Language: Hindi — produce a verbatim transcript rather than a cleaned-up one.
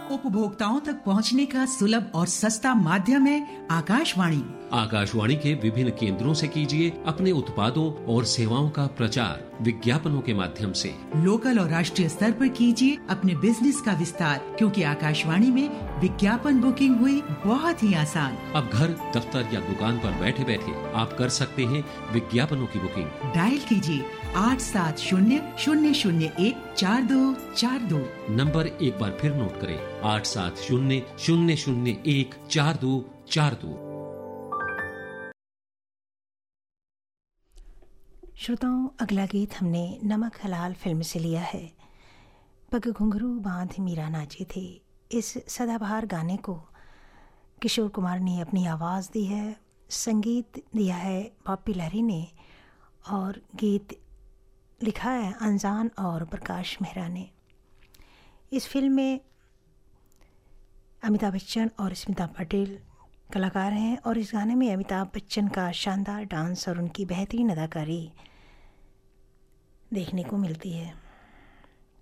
उपभोक्ताओं तक पहुंचने का सुलभ और सस्ता माध्यम है आकाशवाणी। आकाशवाणी के विभिन्न केंद्रों से कीजिए अपने उत्पादों और सेवाओं का प्रचार विज्ञापनों के माध्यम से। लोकल और राष्ट्रीय स्तर पर कीजिए अपने बिजनेस का विस्तार, क्योंकि आकाशवाणी में विज्ञापन बुकिंग हुई बहुत ही आसान। अब घर, दफ्तर या दुकान पर बैठे बैठे आप कर सकते हैं विज्ञापनों की बुकिंग। डायल कीजिए आठ सात शून्य शून्य शून्य एक चार दो चार दो। नंबर एक बार फिर नोट करें, आठ सात शून्य शून्य शून्य एक चार दो चार दो। श्रोताओं, अगला गीत हमने नमक हलाल फिल्म से लिया है। पग घुंघरू बांध मीरा नाची थी। इस सदाबहार गाने को किशोर कुमार ने अपनी आवाज़ दी है, संगीत दिया है पॉपी लहरी ने और गीत लिखा है अनजान और प्रकाश मेहरा ने। इस फिल्म में अमिताभ बच्चन और स्मिता पटेल कलाकार हैं और इस गाने में अमिताभ बच्चन का शानदार डांस और उनकी बेहतरीन अदाकारी देखने को मिलती है।